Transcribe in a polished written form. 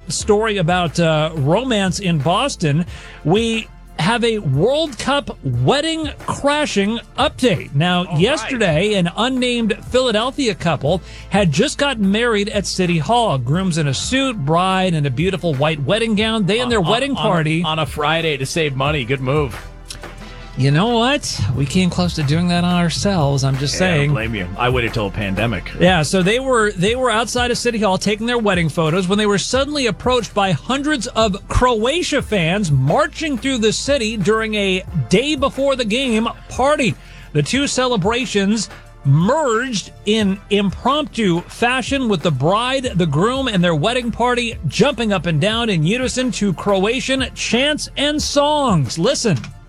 story about romance in Boston, we have a World Cup wedding crashing update. Now, yesterday, an unnamed Philadelphia couple had just gotten married at City Hall. Groom's in a suit, bride in a beautiful white wedding gown. They and their wedding party. On a Friday to save money. Good move. You know what? We came close to doing that ourselves. I'm just saying. I don't blame you. I waited till a pandemic. Yeah, so they were outside of City Hall taking their wedding photos when they were suddenly approached by hundreds of Croatia fans marching through the city during a day before the game party. The two celebrations merged in impromptu fashion with the bride, the groom, and their wedding party jumping up and down in unison to Croatian chants and songs. Listen.